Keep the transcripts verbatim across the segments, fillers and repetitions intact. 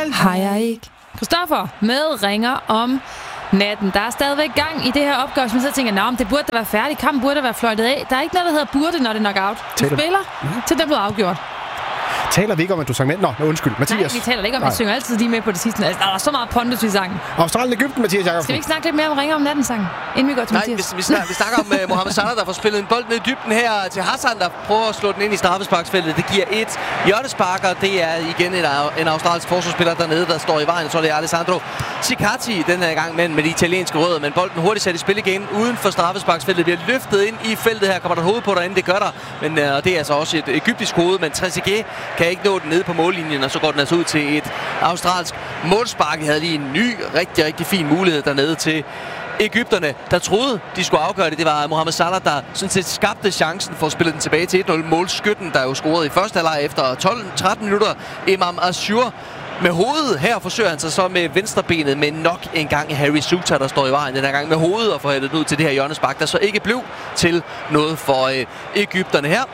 Michael. Har jeg ikke. Christoffer med ringer om natten. Der er stadigvæk gang i det her opgør, som jeg så tænker, nah, det burde da være færdigt. Kampen burde da være fløjtet af. Der er ikke noget, der hedder burde, når det er knockout. Du spiller, mm-hmm. til det er blevet afgjort. Taler vi ikke om, at du sang med? Nå, undskyld. Mathias. Nej, vi taler ikke om, at jeg synger altid lige med på det sidste. Altså, der er så meget pondus i sangen. Australien, Egypten, Mathias Jakobsen. Skal vi ikke snakke lidt mere om ringer om natten sang, inden vi går til Nej, Mathias? vi, vi, snakker, vi snakker om uh, Mohamed Salah, der får spillet en bold ned i dybden her til Hassan, der prøver at slå den ind i straffesparksfeltet. Det giver et hjørnespark, og det er igen en, en australsk forsvarsspiller dernede, der står i vejen. Så det er Alessandro Cicati, den er i gang med, med de italienske rødder, men bolden hurtigt sat i spil igen uden for straffesparksfeltet. Bliver løftet ind i feltet her, kommer der et hoved på derinde, det gør der. Men uh, det er altså også et egyptisk hoved, men Trezeguet kan ikke nå den nede på mållinjen, og så går den altså ud til et australsk målspark. De havde lige en ny, rigtig, rigtig fin mulighed dernede til egypterne, der troede, de skulle afgøre det. Det var Mohamed Salah, der sådan set skabte chancen for at spille den tilbage til et nul. Målskytten, der jo scorede i første halvleg efter tolv tretten minutter. Imam Ashur med hovedet. Her forsøger han sig så med venstrebenet, men nok en gang Harry Suter, der står i vejen den her gang med hovedet og får hættet ud til det her hjørnespark, der så ikke blev til noget for øh, egypterne her.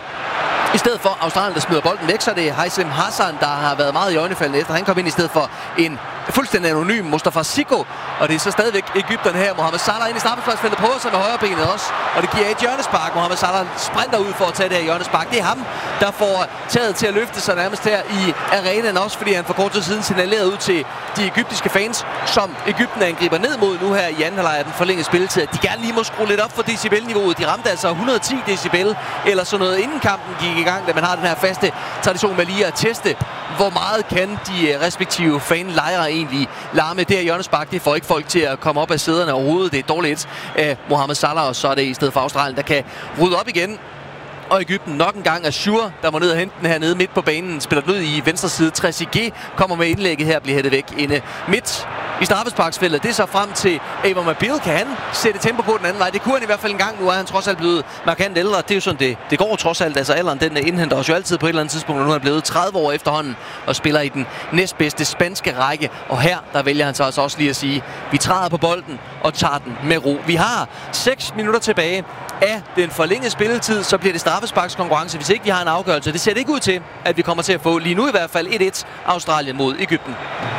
I stedet for Australien, der smider bolden væk, så er det Haitham Hassan, der har været meget i øjnefaldene efter. Han kom ind i stedet for en fuldstændig anonym Mustafa Siko. Og det er så stadigvæk egypterne her. Mohamed Salah ind i straffesparksfeltet, prøver sig med højre benet også. Og det giver et hjørnespark. Mohamed Salah sprinter ud for at tage det her hjørnespark. Det er ham, der får taget til at løfte sig nærmest her i arenaen. Også fordi han for kort tid siden signalerede ud til de egyptiske fans, som Egypten angriber ned mod nu her i anden halvleg af den forlængede spilletid, at de gerne lige må skrue lidt op for decibelniveauet. De ramte altså et hundrede og ti decibel eller sådan noget, inden kampen gik i gang, da man har den her faste tradition med lige at teste, hvor meget kan de respektive fanlejre egentlig larme. Det her hjørnespark, det får ikke folk til at komme op af sæderne overhovedet. Det er dårligt af Mohamed Salah, og så er det i stedet for Australien, der kan rydde op igen. Og Egypten nok en gang Ashur, der må ned og hente den her nede midt på banen, spiller den ud i venstre side. Trezeguet kommer med indlægget her, bliver hættet væk inde midt i straffesparksfeltet. Det er så frem til Ava Mabil. Kan han sætte tempo på den anden vej? Det kunne han i hvert fald en gang. Nu er han trods alt blevet markant ældre. Det er jo sådan, det, det går trods alt. Altså alderen, den indhenter os jo altid på et eller andet tidspunkt. Og nu er han blevet tredive år efterhånden og spiller i den næstbedste spanske række. Og her, der vælger han så altså også lige at sige, vi træder på bolden og tager den med ro. Vi har seks minutter tilbage af den forlængede spilletid, så bliver det straffesparkskonkurrence, hvis ikke vi har en afgørelse. Det ser det ikke ud til, at vi kommer til at få lige nu i hvert fald et et Australien mod Egypten.